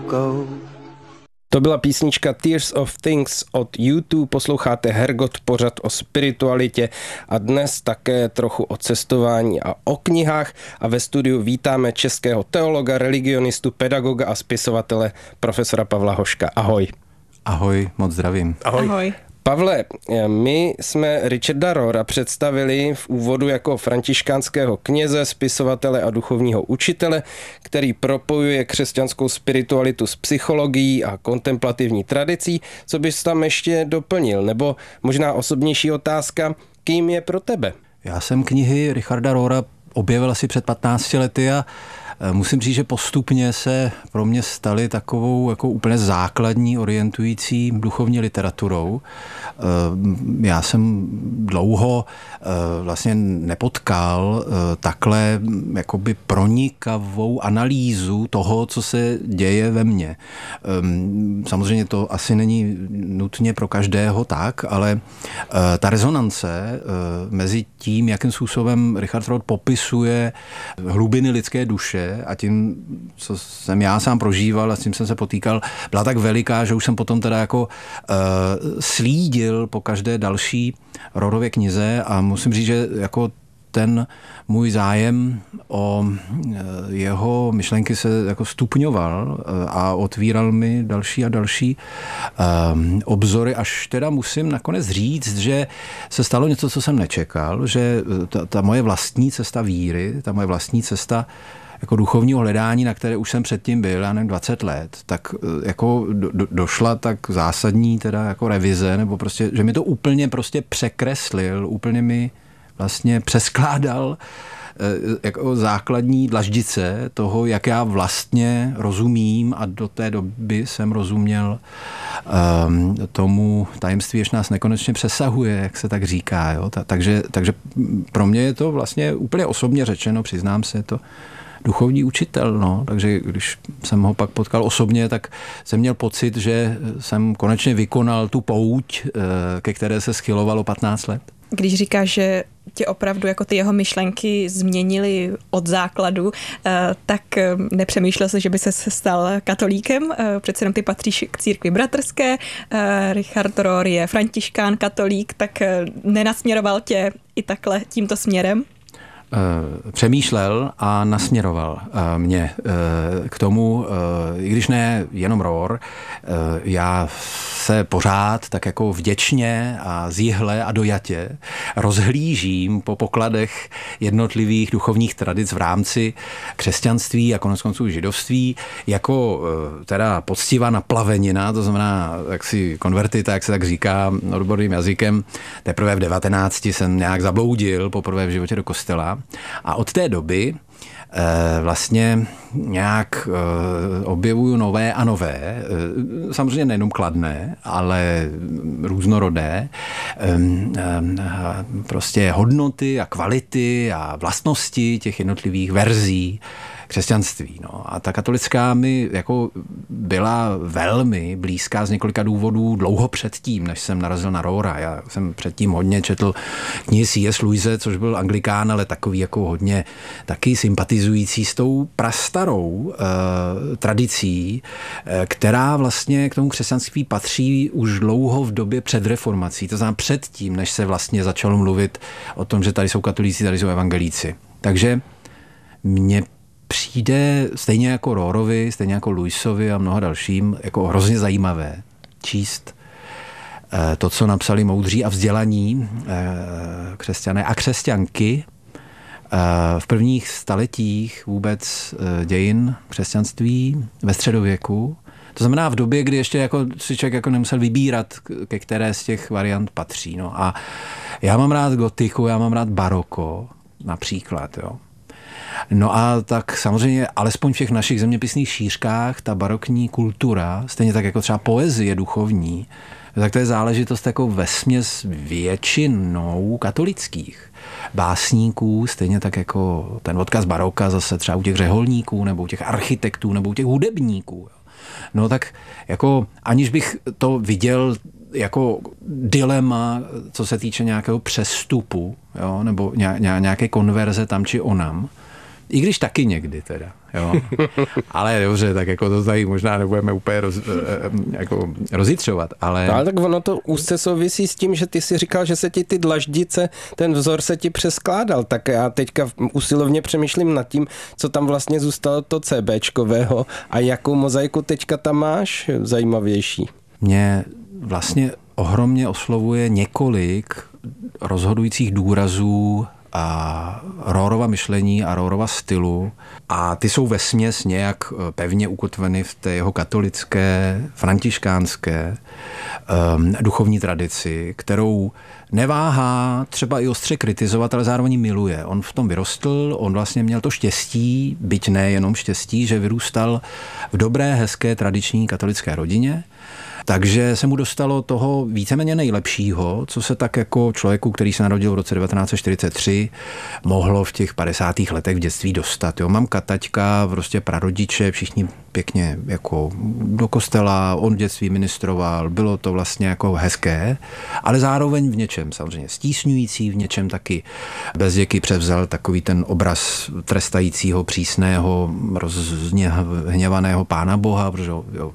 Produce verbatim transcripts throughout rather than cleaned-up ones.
go. To byla písnička Tears of Things od U dva, posloucháte Hergot, pořad o spiritualitě a dnes také trochu o cestování a o knihách a ve studiu vítáme českého teologa, religionistu, pedagoga a spisovatele profesora Pavla Hoška. Ahoj. Ahoj, moc zdravím. Ahoj. Ahoj. Pavle, my jsme Richarda Rohra představili v úvodu jako františkánského kněze, spisovatele a duchovního učitele, který propojuje křesťanskou spiritualitu s psychologií a kontemplativní tradicí. Co bys tam ještě doplnil? Nebo možná osobnější otázka, kým je pro tebe? Já jsem knihy Richarda Rohra objevil asi před patnácti lety a musím říct, že postupně se pro mě staly takovou jako úplně základní orientující duchovní literaturou. Já jsem dlouho vlastně nepotkal takhle jakoby pronikavou analýzu toho, co se děje ve mně. Samozřejmě to asi není nutně pro každého tak, ale ta rezonance mezi tím, jakým způsobem Richard Rohr popisuje hlubiny lidské duše a tím, co jsem já sám prožíval a s tím jsem se potýkal, byla tak veliká, že už jsem potom teda jako uh, slídil po každé další Rohrově knize a musím říct, že jako ten můj zájem o jeho myšlenky se jako stupňoval a otvíral mi další a další um, obzory, až teda musím nakonec říct, že se stalo něco, co jsem nečekal, že ta, ta moje vlastní cesta víry, ta moje vlastní cesta jako duchovního hledání, na které už jsem předtím byl, já nevím, dvacet let, tak jako do, do, došla tak zásadní teda jako revize, nebo prostě, že mi to úplně prostě překreslil, úplně mi vlastně přeskládal jako základní dlaždice toho, jak já vlastně rozumím a do té doby jsem rozuměl um, tomu tajemství, jež nás nekonečně přesahuje, jak se tak říká. Jo? Ta, takže, takže pro mě je to vlastně úplně osobně řečeno, přiznám se, to duchovní učitel, no. Takže když jsem ho pak potkal osobně, tak jsem měl pocit, že jsem konečně vykonal tu pouť, ke které se schylovalo patnáct let. Když říkáš, že tě opravdu jako ty jeho myšlenky změnily od základu, tak nepřemýšlel jsi, že by se stal katolíkem? Přece jenom ty patříš k církvi bratrské, Richard Rohr je františkán, katolík, tak nenasměroval tě i takhle tímto směrem? Přemýšlel a nasměroval mě k tomu, i když ne jenom Rohr, já se pořád tak jako vděčně a zjihle a dojatě rozhlížím po pokladech jednotlivých duchovních tradic v rámci křesťanství a koneckonců židovství jako teda poctivá naplavenina, to znamená jaksi konvertita, jak se tak říká odborným jazykem. Teprve v devatenácti jsem nějak zabloudil poprvé v životě do kostela. A od té doby e, vlastně nějak e, objevuju nové a nové, e, samozřejmě nejenom kladné, ale různorodé, e, e, prostě hodnoty a kvality a vlastnosti těch jednotlivých verzí křesťanství. No. A ta katolická mi jako byla velmi blízká z několika důvodů dlouho předtím, než jsem narazil na Rohra. Já jsem předtím hodně četl knihy C S Lewise, což byl anglikán, ale takový jako hodně taky sympatizující s tou prastarou eh, tradicí, eh, která vlastně k tomu křesťanství patří už dlouho v době před reformací. To znamená předtím, než se vlastně začalo mluvit o tom, že tady jsou katolíci, tady jsou evangelíci. Takže mě přijde stejně jako Rohrovi, stejně jako Lewisovi a mnoha dalším, jako hrozně zajímavé číst to, co napsali moudří a vzdělaní křesťané a křesťanky v prvních staletích vůbec dějin křesťanství ve středověku. To znamená v době, kdy ještě jako si člověk jako nemusel vybírat, ke které z těch variant patří. No a já mám rád gotiku, já mám rád baroko například, jo. No a tak samozřejmě, alespoň v těch našich zeměpisných šířkách, ta barokní kultura, stejně tak jako třeba poezie duchovní, tak to je záležitost jako vesměs většinou katolických básníků, stejně tak jako ten odkaz baroka zase třeba u těch řeholníků, nebo u těch architektů, nebo u těch hudebníků. No tak jako aniž bych to viděl jako dilema, co se týče nějakého přestupu, jo, nebo nějaké konverze tam či onam, I když taky někdy teda, jo. Ale dobře, tak jako to tady možná nebudeme úplně roz, jako rozjitřovat, ale... No, ale tak ono to úzce souvisí s tím, že ty si říkal, že se ti ty dlaždice, ten vzor se ti přeskládal, tak já teďka usilovně přemýšlím nad tím, co tam vlastně zůstalo to CBčkového a jakou mozaiku teďka tam máš zajímavější. Mě vlastně ohromně oslovuje několik rozhodujících důrazů a Rohrova myšlení a Rohrova stylu a ty jsou vesměs nějak pevně ukotveny v té jeho katolické, františkánské um, duchovní tradici, kterou neváhá třeba i ostře kritizovat, ale zároveň miluje. On v tom vyrostl, on vlastně měl to štěstí, byť ne jenom štěstí, že vyrůstal v dobré, hezké, tradiční katolické rodině. Takže se mu dostalo toho víceméně nejlepšího, co se tak jako člověku, který se narodil v roce devatenáct set čtyřicet tři, mohlo v těch padesátých letech v dětství dostat. Jo, mamka, taťka, prostě prarodiče, všichni pěkně jako do kostela, on v dětství ministroval, bylo to vlastně jako hezké, ale zároveň v něčem samozřejmě stísňující, v něčem taky bezděky převzal takový ten obraz trestajícího, přísného, rozhněvaného pána Boha, protože jo,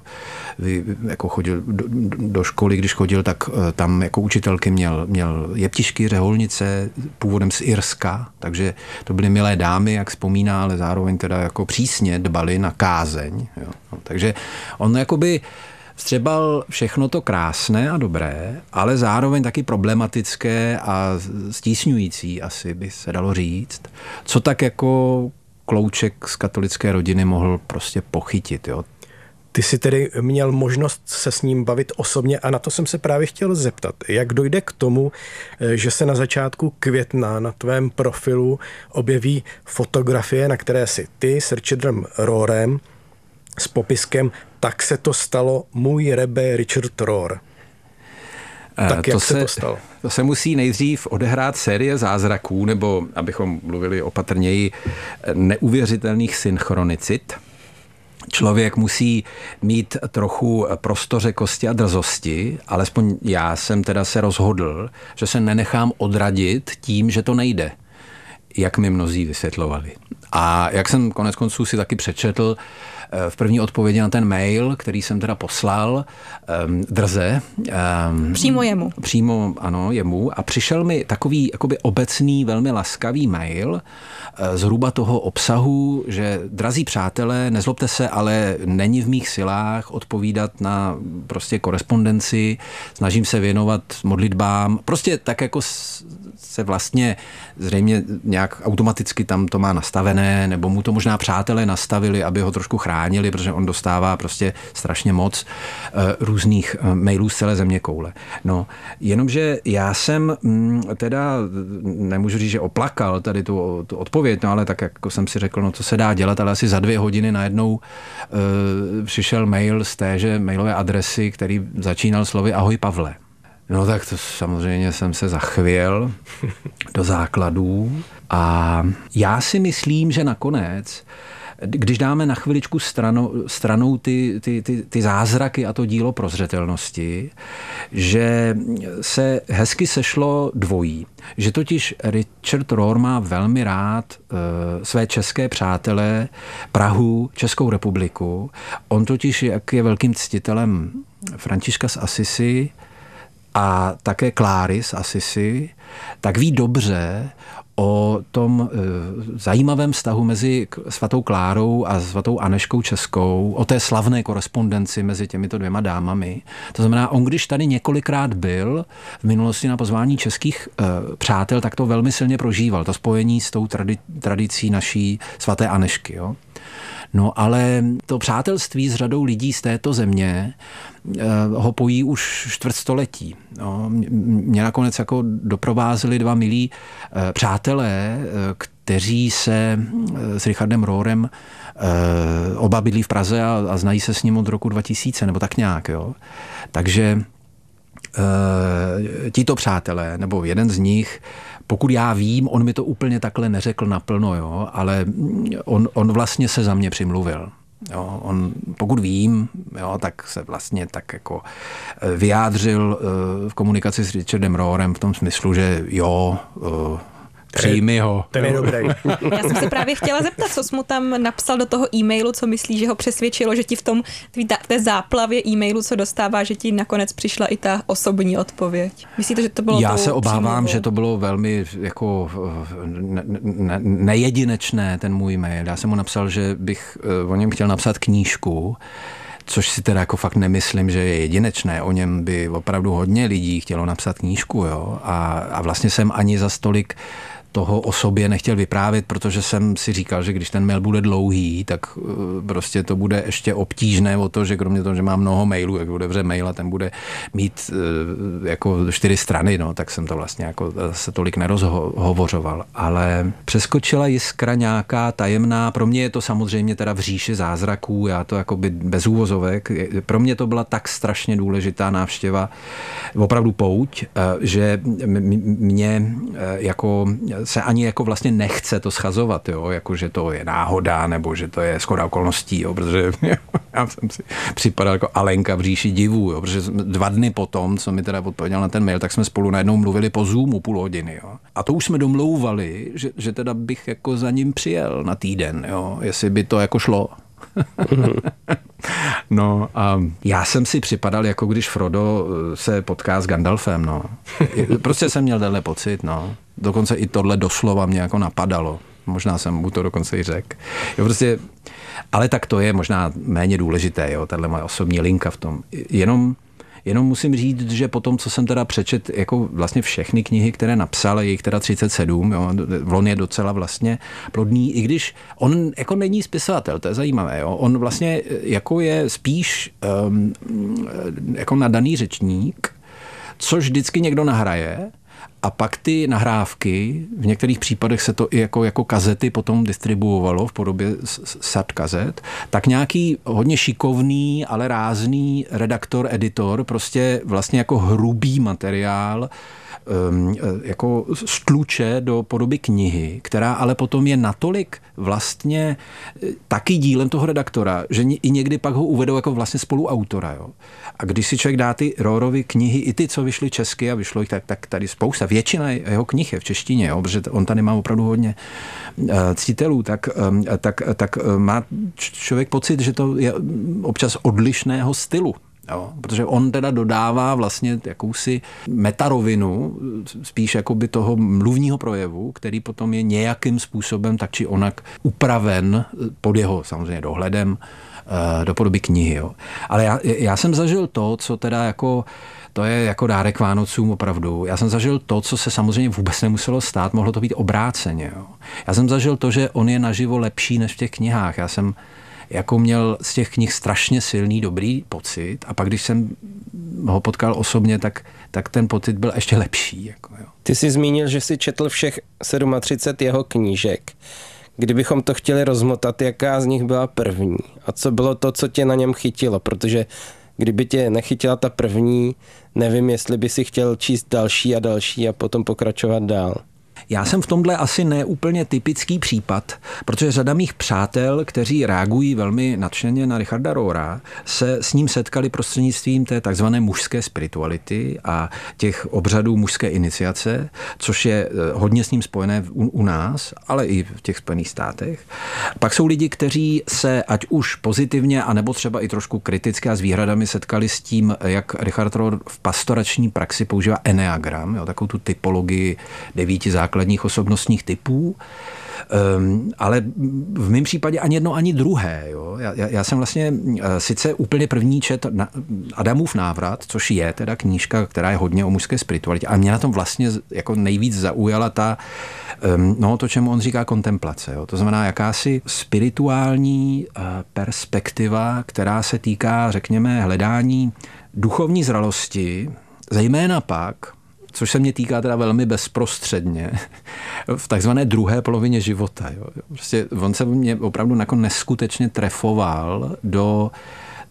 jako chodil do, do školy, když chodil, tak tam jako učitelky měl, měl jeptišky, řeholnice, původem z Irska, takže to byly milé dámy, jak vzpomíná, ale zároveň teda jako přísně dbali na kázeň. Jo. No, takže on jakoby vstřebal všechno to krásné a dobré, ale zároveň taky problematické a stísňující, asi by se dalo říct, co tak jako klouček z katolické rodiny mohl prostě pochytit, jo. Ty jsi tedy měl možnost se s ním bavit osobně a na to jsem se právě chtěl zeptat. Jak dojde k tomu, že se na začátku května na tvém profilu objeví fotografie, na které si ty s Richardem Rohrem s popiskem "Tak se to stalo, můj rebe Richard Rohr". Tak to jak se, se to stalo? To se musí nejdřív odehrát série zázraků, nebo, abychom mluvili opatrněji, neuvěřitelných synchronicit. Člověk musí mít trochu prostořekosti a drzosti, alespoň já jsem teda se rozhodl, že se nenechám odradit tím, že to nejde, jak mi mnozí vysvětlovali. A jak jsem konec konců si taky přečetl v první odpovědi na ten mail, který jsem teda poslal um, drze. Um, přímo jemu. Přímo, ano, jemu. A přišel mi takový jakoby obecný, velmi laskavý mail uh, zhruba toho obsahu, že drazí přátelé, nezlobte se, ale není v mých silách odpovídat na prostě korespondenci, snažím se věnovat modlitbám, prostě tak jako se vlastně zřejmě nějak automaticky tam to má nastavené, nebo mu to možná přátelé nastavili, aby ho trošku chránili, protože on dostává prostě strašně moc uh, různých uh, mailů z celé země koule. No, jenomže já jsem mm, teda, nemůžu říct, že oplakal tady tu, tu odpověď, no ale tak jako jsem si řekl, no to se dá dělat, ale asi za dvě hodiny najednou uh, přišel mail z téže mailové adresy, který začínal slovy "Ahoj Pavle". No tak to samozřejmě jsem se zachvěl do základů a já si myslím, že nakonec, když dáme na chviličku stranou, stranou ty, ty, ty, ty zázraky a to dílo prozřetelnosti, že se hezky sešlo dvojí. Že totiž Richard Rohr má velmi rád uh, své české přátele, Prahu, Českou republiku. On totiž, jak je velkým ctitelem Františka z Assisi, a také Kláry z Assisi, tak ví dobře o tom e, zajímavém vztahu mezi svatou Klárou a svatou Anežkou Českou, o té slavné korespondenci mezi těmito dvěma dámami. To znamená, on když tady několikrát byl v minulosti na pozvání českých e, přátel, tak to velmi silně prožíval, to spojení s tou tradi- tradicí naší svaté Anežky. Jo? No ale to přátelství s řadou lidí z této země ho pojí už čtvrtstoletí. No, mě nakonec jako doprovázeli dva milí přátelé, kteří se s Richardem Rohrem oba bydlí v Praze a, a znají se s ním od roku dva tisíce, nebo tak nějak. Jo. Takže tito přátelé, nebo jeden z nich, pokud já vím, on mi to úplně takhle neřekl naplno, jo, ale on, on vlastně se za mě přimluvil. Jo, on, pokud vím, jo, tak se vlastně tak jako vyjádřil v komunikaci s Richardem Rohrem v tom smyslu, že jo, Přijmi ho. Ten je dobrý. Já jsem se právě chtěla zeptat, co jsi mu tam napsal do toho e-mailu, co myslíš, že ho přesvědčilo, že ti v tom v té záplavě e-mailu, co dostává, že ti nakonec přišla i ta osobní odpověď. Myslíte, že to bylo Já se obávám, přímluvou? že to bylo velmi jako ne, ne, nejedinečné, ten můj mail. Já jsem mu napsal, že bych o něm chtěl napsat knížku, což si teda jako fakt nemyslím, že je jedinečné. O něm by opravdu hodně lidí chtělo napsat knížku, jo. A, a vlastně jsem ani za stolik toho o sobě nechtěl vyprávět, protože jsem si říkal, že když ten mail bude dlouhý, tak prostě to bude ještě obtížné o to, že kromě toho, že mám mnoho mailů, jak otevře mail a ten bude mít jako čtyři strany, no, tak jsem to vlastně jako se tolik nerozhovořoval. Ale přeskočila jiskra nějaká tajemná, pro mě je to samozřejmě teda v říši zázraků, já to jako by bez úvozovek, pro mě to byla tak strašně důležitá návštěva, opravdu pouť, že mě jako se ani jako vlastně nechce to schazovat, jo, jako že to je náhoda, nebo že to je shoda okolností, jo, protože já jsem si připadal jako Alenka v říši divů, jo, protože dva dny potom, co mi teda odpověděl na ten mail, tak jsme spolu najednou mluvili po Zoomu půl hodiny, jo. A to už jsme domlouvali, že, že teda bych jako za ním přijel na týden, jo, jestli by to jako šlo. No a já jsem si připadal, jako když Frodo se potká s Gandalfem, no. Prostě jsem měl tenhle pocit, no. Dokonce i tohle doslova mě jako napadalo. Možná jsem mu to dokonce i řekl. Jo, prostě, ale tak to je možná méně důležité, jo, tahle moje osobní linka v tom. Jenom Jenom musím říct, že po tom, co jsem teda přečet jako vlastně všechny knihy, které napsal, je jich teda třicet sedm, jo, on je docela vlastně plodný, i když on jako není spisovatel, to je zajímavé, jo, on vlastně jako je spíš um, jako nadaný řečník, což vždycky někdo nahraje, a pak ty nahrávky, v některých případech se to i jako, jako kazety potom distribuovalo v podobě sad kazet, tak nějaký hodně šikovný, ale rázný redaktor, editor, prostě vlastně jako hrubý materiál um, jako stluče do podoby knihy, která ale potom je natolik vlastně taky dílem toho redaktora, že i někdy pak ho uvedou jako vlastně spoluautora. Jo. A když si člověk dá ty Rohrovy knihy, i ty, co vyšly česky a vyšlo jich tak, tak tady spousta, většina jeho knih je v češtině, jo, protože on tady má opravdu hodně ctitelů, tak, tak, tak má člověk pocit, že to je občas odlišného stylu. Jo, protože on teda dodává vlastně jakousi metarovinu, spíš jakoby toho mluvního projevu, který potom je nějakým způsobem tak či onak upraven pod jeho samozřejmě dohledem do podoby knihy. Jo. Ale já, já jsem zažil to, co teda jako to je jako dárek Vánocům opravdu. Já jsem zažil to, co se samozřejmě vůbec nemuselo stát, mohlo to být obráceně. Jo. Já jsem zažil to, že on je naživo lepší než v těch knihách. Já jsem jako měl z těch knih strašně silný, dobrý pocit a pak, když jsem ho potkal osobně, tak, tak ten pocit byl ještě lepší. Jako, jo. Ty jsi zmínil, že jsi četl všech třicet sedm jeho knížek. Kdybychom to chtěli rozmotat, jaká z nich byla první? A co bylo to, co tě na něm chytilo? Protože kdyby tě nechytila ta první, nevím, jestli by si chtěl číst další a další a potom pokračovat dál. Já jsem v tomhle asi neúplně typický případ, protože řada mých přátel, kteří reagují velmi nadšeně na Richarda Rohra, se s ním setkali prostřednictvím té takzvané mužské spirituality a těch obřadů mužské iniciace, což je hodně s ním spojené u, u nás, ale i v těch Spojených státech. Pak jsou lidi, kteří se ať už pozitivně, anebo třeba i trošku kriticky a s výhradami setkali s tím, jak Richard Rohr v pastorační praxi používá eneagram, jo, takovou tu typologii devíti základních osobnostních typů, um, ale v mém případě ani jedno, ani druhé. Jo. Já, já jsem vlastně sice úplně první čet na Adamův návrat, což je teda knížka, která je hodně o mužské spiritualitě, a mě na tom vlastně jako nejvíc zaujala ta, um, no to, čemu on říká kontemplace. Jo. To znamená jakási spirituální uh, perspektiva, která se týká, řekněme, hledání duchovní zralosti, zejména pak, což se mě týká teda velmi bezprostředně, v takzvané druhé polovině života. Jo. Prostě on se mě opravdu jako neskutečně trefoval do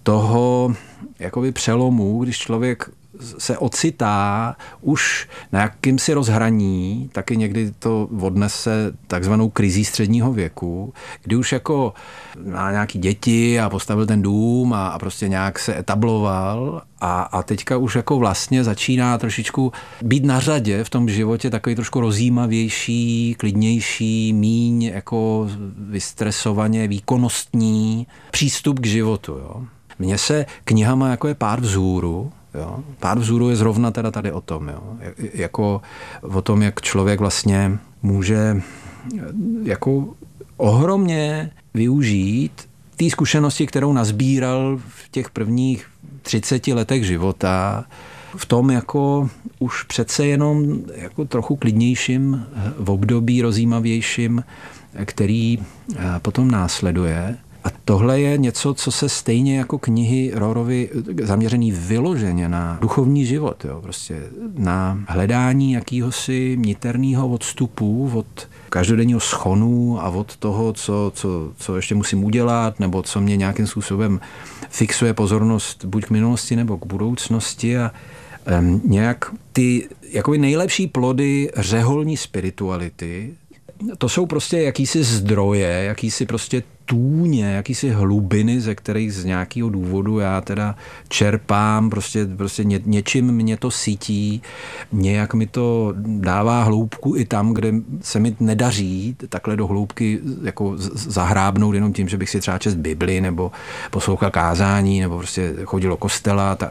toho jakoby přelomu, když člověk se ocitá už na jakýmsi rozhraní, taky někdy to odnese takzvanou krizí středního věku, kdy už jako má nějaký děti a postavil ten dům a, a prostě nějak se etabloval a, a teďka už jako vlastně začíná trošičku být na řadě v tom životě takový trošku rozjímavější, klidnější, míň jako vystresovaně výkonnostní přístup k životu. Jo. Mně se knihama jako je Pár vzhůru, jo. Pár vzhůru je zrovna teda tady o tom, jo. Jako o tom, jak člověk vlastně může jako ohromně využít té zkušenosti, kterou nazbíral v těch prvních třiceti letech života, v tom jako už přece jenom jako trochu klidnějším v období rozjímavějším, který potom následuje. A tohle je něco, co se stejně jako knihy Rohrovy zaměřený vyloženě na duchovní život, jo, prostě na hledání jakýhosi niterného odstupu od každodenního schonu a od toho, co, co, co ještě musím udělat, nebo co mě nějakým způsobem fixuje pozornost buď k minulosti nebo k budoucnosti a um, nějak ty jakoby nejlepší plody řeholní spirituality, to jsou prostě jakýsi zdroje, jakýsi prostě tůně, jakýsi hlubiny, ze kterých z nějakého důvodu já teda čerpám, prostě, prostě ně, něčím mě to sytí, nějak mi to dává hloubku i tam, kde se mi nedaří takhle do hloubky jako zahrábnout jenom tím, že bych si třeba četl Bibli nebo poslouchal kázání nebo prostě chodil do kostela, tak,